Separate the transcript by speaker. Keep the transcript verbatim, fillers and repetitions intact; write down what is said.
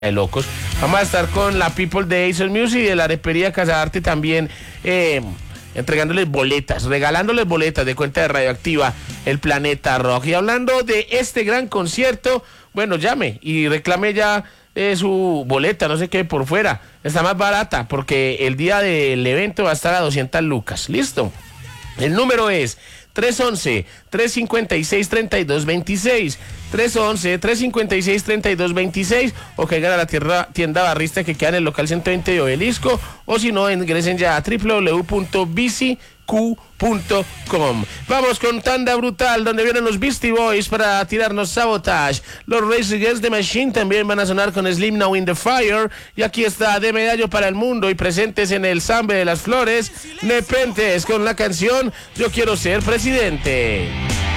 Speaker 1: de locos. Vamos a estar con la People de Acer Music y de la arepería Casarte también, eh, entregándoles boletas, regalándoles boletas de cuenta de Radioactiva, el Planeta Rock. Y hablando de este gran concierto, bueno, llame y reclame ya eh, su boleta, no sé qué, por fuera. Está más barata porque el día del evento va a estar a doscientas lucas. ¿Listo? El número es tres once, tres cincuenta y seis, treinta y dos veintiséis, tres once, tres cincuenta y seis, treinta y dos veintiséis, o que hagan a la tierra, tienda barrista que queda en el local ciento veinte de Obelisco, o si no, ingresen ya a w w w punto bici q punto com. Vamos con Tanda Brutal, donde vienen los Beastie Boys para tirarnos Sabotage. Los Rage Against the Machine también van a sonar con Slim Now in the Fire. Y aquí está De Medallo para el Mundo y presentes en el Sambe de las Flores, Nepentes con la canción Yo Quiero Ser Presidente.